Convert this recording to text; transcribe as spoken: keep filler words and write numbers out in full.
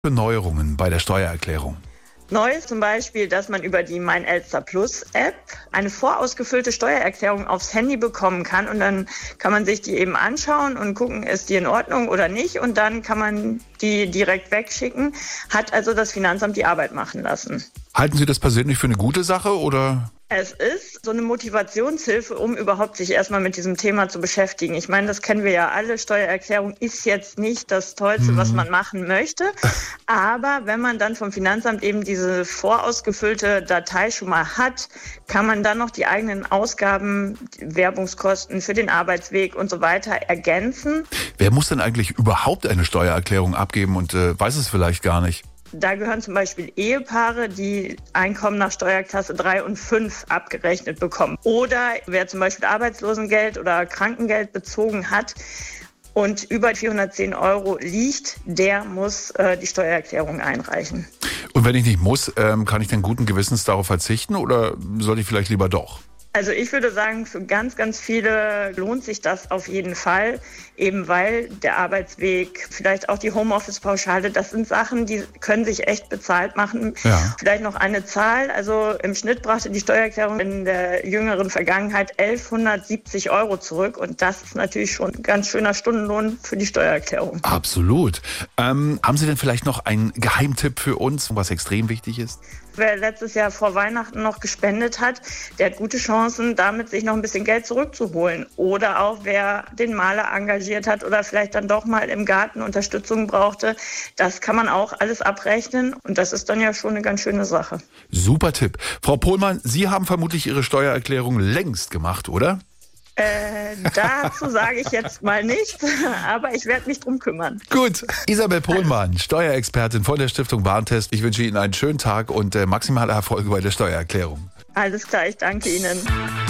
Für Neuerungen bei der Steuererklärung? Neu ist zum Beispiel, dass man über die Mein Elster Plus App eine vorausgefüllte Steuererklärung aufs Handy bekommen kann und dann kann man sich die eben anschauen und gucken, ist die in Ordnung oder nicht und dann kann man die direkt wegschicken, hat also das Finanzamt die Arbeit machen lassen. Halten Sie das persönlich für eine gute Sache oder? Es ist so eine Motivationshilfe, um überhaupt sich erstmal mit diesem Thema zu beschäftigen. Ich meine, das kennen wir ja alle. Steuererklärung ist jetzt nicht das Tollste, mhm. was man machen möchte. Aber wenn man dann vom Finanzamt eben diese vorausgefüllte Datei schon mal hat, kann man dann noch die eigenen Ausgaben, Werbungskosten für den Arbeitsweg und so weiter ergänzen. Wer muss denn eigentlich überhaupt eine Steuererklärung abgeben und äh, weiß es vielleicht gar nicht? Da gehören zum Beispiel Ehepaare, die Einkommen nach Steuerklasse drei und fünf abgerechnet bekommen. Oder wer zum Beispiel Arbeitslosengeld oder Krankengeld bezogen hat und über vierhundertzehn Euro liegt, der muss äh, die Steuererklärung einreichen. Und wenn ich nicht muss, ähm, kann ich dann guten Gewissens darauf verzichten oder sollte ich vielleicht lieber doch? Also ich würde sagen, für ganz, ganz viele lohnt sich das auf jeden Fall, eben weil der Arbeitsweg, vielleicht auch die Homeoffice-Pauschale, das sind Sachen, die können sich echt bezahlt machen. Ja. Vielleicht noch eine Zahl, also im Schnitt brachte die Steuererklärung in der jüngeren Vergangenheit elfhundertsiebzig Euro zurück und das ist natürlich schon ein ganz schöner Stundenlohn für die Steuererklärung. Absolut. Ähm, haben Sie denn vielleicht noch einen Geheimtipp für uns, was extrem wichtig ist? Wer letztes Jahr vor Weihnachten noch gespendet hat, der hat gute Chancen, damit sich noch ein bisschen Geld zurückzuholen. Oder auch wer den Maler engagiert hat oder vielleicht dann doch mal im Garten Unterstützung brauchte, das kann man auch alles abrechnen und das ist dann ja schon eine ganz schöne Sache. Super Tipp. Frau Pohlmann, Sie haben vermutlich Ihre Steuererklärung längst gemacht, oder? Äh, dazu sage ich jetzt mal nichts, aber ich werde mich drum kümmern. Gut, Isabel Pohlmann, Steuerexpertin von der Stiftung Warentest. Ich wünsche Ihnen einen schönen Tag und äh, maximale Erfolge bei der Steuererklärung. Alles klar, ich danke Ihnen.